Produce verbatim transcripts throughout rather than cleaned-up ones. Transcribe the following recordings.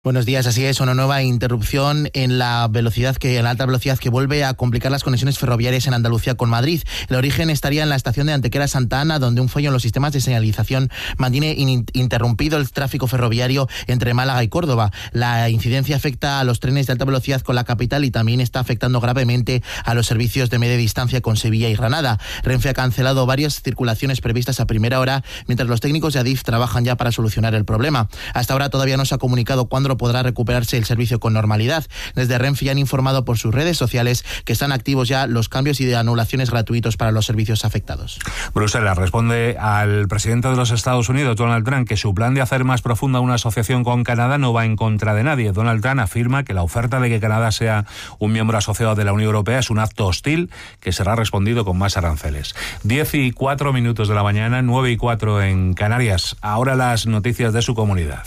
Buenos días, así es, una nueva interrupción en la velocidad que, en la alta velocidad que vuelve a complicar las conexiones ferroviarias en Andalucía con Madrid. El origen estaría en la estación de Antequera Santa Ana, donde un fallo en los sistemas de señalización mantiene in- interrumpido el tráfico ferroviario entre Málaga y Córdoba. La incidencia afecta a los trenes de alta velocidad con la capital y también está afectando gravemente a los servicios de media distancia con Sevilla y Granada. Renfe ha cancelado varias circulaciones previstas a primera hora, mientras los técnicos de Adif trabajan ya para solucionar el problema. Hasta ahora todavía no se ha comunicado cuándo podrá recuperarse el servicio con normalidad. Desde Renfe ya han informado por sus redes sociales que están activos ya los cambios y de anulaciones gratuitos para los servicios afectados. Bruselas responde al presidente de los Estados Unidos, Donald Trump, que su plan de hacer más profunda una asociación con Canadá no va en contra de nadie. Donald Trump afirma que la oferta de que Canadá sea un miembro asociado de la Unión Europea es un acto hostil que será respondido con más aranceles. Diez y cuatro minutos de la mañana, nueve y cuatro en Canarias. Ahora las noticias de su comunidad.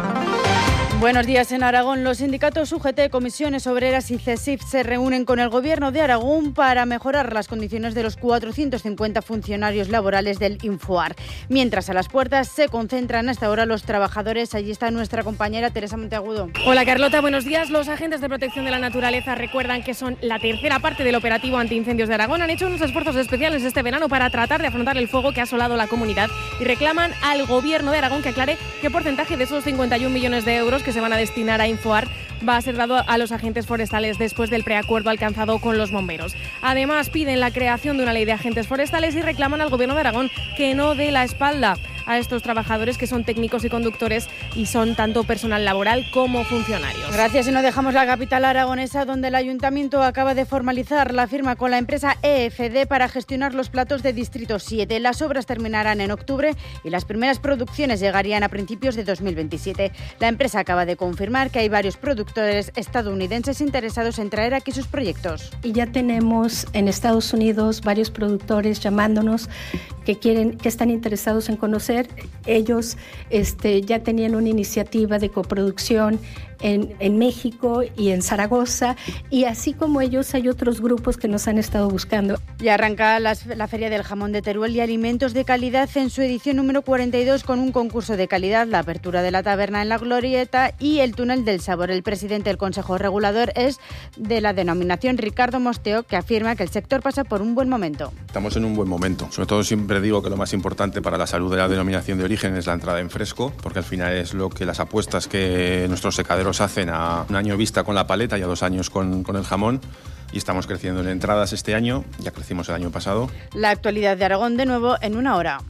Buenos días. En Aragón, los sindicatos U G T, Comisiones Obreras y CESIF se reúnen con el Gobierno de Aragón para mejorar las condiciones de los cuatrocientos cincuenta funcionarios laborales del Infoar. Mientras a las puertas se concentran hasta ahora los trabajadores. Allí está nuestra compañera Teresa Monteagudo. Hola Carlota, buenos días. Los agentes de protección de la naturaleza recuerdan que son la tercera parte del operativo antiincendios de Aragón. Han hecho unos esfuerzos especiales este verano para tratar de afrontar el fuego que ha asolado la comunidad y reclaman al Gobierno de Aragón que aclare qué porcentaje de esos cincuenta y un millones de euros que se van a destinar a Infoar va a ser dado a los agentes forestales después del preacuerdo alcanzado con los bomberos. Además, piden la creación de una ley de agentes forestales y reclaman al Gobierno de Aragón que no dé la espalda a estos trabajadores que son técnicos y conductores y son tanto personal laboral como funcionarios. Gracias. Y no dejamos la capital aragonesa, donde el Ayuntamiento acaba de formalizar la firma con la empresa E F D para gestionar los platos de Distrito siete. Las obras terminarán en octubre y las primeras producciones llegarían a principios de dos mil veintisiete. La empresa acaba de confirmar que hay varios productores estadounidenses interesados en traer aquí sus proyectos. Y ya tenemos en Estados Unidos varios productores llamándonos que quieren, que están interesados en conocer. Ellos este, ya tenían una iniciativa de coproducción en, en México y en Zaragoza, y así como ellos hay otros grupos que nos han estado buscando. Y arranca las, la Feria del Jamón de Teruel y Alimentos de Calidad en su edición número cuarenta y dos con un concurso de calidad, la apertura de la taberna en la Glorieta y el túnel del sabor. El presidente del Consejo Regulador es de la denominación, Ricardo Mosteo, que afirma que el sector pasa por un buen momento. Estamos en un buen momento. Sobre todo siempre digo que lo más importante para la salud de la denominación de origen es la entrada en fresco, porque al final es lo que las apuestas que nuestros secaderos hacen a un año vista con la paleta y a dos años con, con el jamón. Y estamos creciendo en entradas este año, ya crecimos el año pasado. La actualidad de Aragón de nuevo en una hora.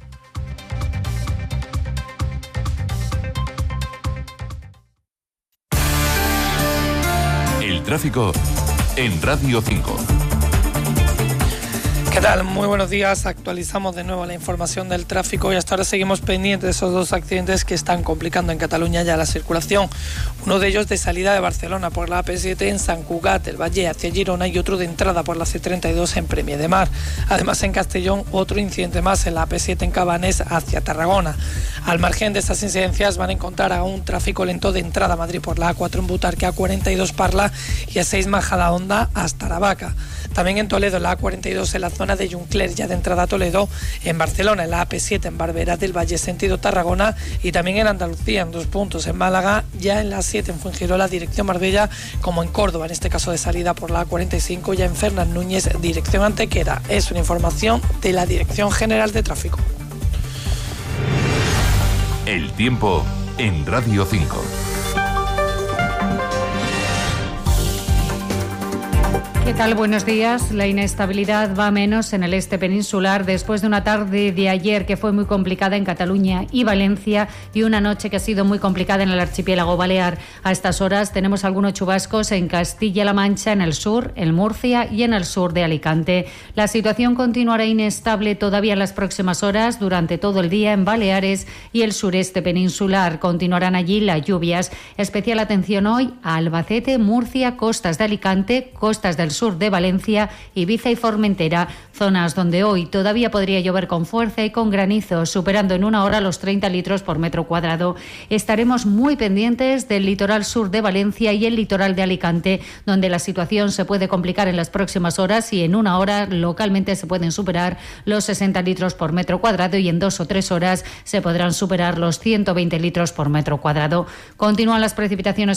El tráfico en Radio cinco. ¿Qué tal? Muy buenos días. Actualizamos de nuevo la información del tráfico y hasta ahora seguimos pendientes de esos dos accidentes que están complicando en Cataluña ya la circulación. Uno de ellos de salida de Barcelona por la A P siete en Sant Cugat del Valle hacia Girona y otro de entrada por la C treinta y dos en Premià de Mar. Además, en Castellón, otro incidente más en la A P siete en Cabanes hacia Tarragona. Al margen de estas incidencias van a encontrar a un tráfico lento de entrada a Madrid por la A cuatro en Butarque, A cuarenta y dos Parla y A seis Majadahonda hasta Aravaca. También en Toledo, la A cuarenta y dos en la zona de Juncler, ya de entrada a Toledo, en Barcelona, en la A P siete en Barberá del Valle, sentido Tarragona, y también en Andalucía, en dos puntos, en Málaga, ya en la siete en Fuengirola, dirección Marbella, como en Córdoba, en este caso de salida por la A cuarenta y cinco, ya en Fernán Núñez, dirección Antequera. Es una información de la Dirección General de Tráfico. El tiempo en Radio cinco. ¿Qué tal? Buenos días. La inestabilidad va a menos en el este peninsular después de una tarde de ayer que fue muy complicada en Cataluña y Valencia y una noche que ha sido muy complicada en el archipiélago balear. A estas horas tenemos algunos chubascos en Castilla-La Mancha, en el sur, en Murcia y en el sur de Alicante. La situación continuará inestable todavía en las próximas horas durante todo el día en Baleares y el sureste peninsular. Continuarán allí las lluvias. Especial atención hoy a Albacete, Murcia, costas de Alicante, costas del sur sur de Valencia, Ibiza y Formentera, zonas donde hoy todavía podría llover con fuerza y con granizo, superando en una hora los treinta litros por metro cuadrado. Estaremos muy pendientes del litoral sur de Valencia y el litoral de Alicante, donde la situación se puede complicar en las próximas horas y en una hora localmente se pueden superar los sesenta litros por metro cuadrado y en dos o tres horas se podrán superar los ciento veinte litros por metro cuadrado. Continúan las precipitaciones